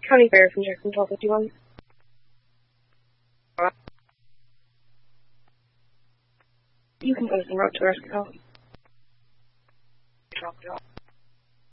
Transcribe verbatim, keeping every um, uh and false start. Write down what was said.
County Fair from Jackson twelve fifty-one. You can go to the road to rescue.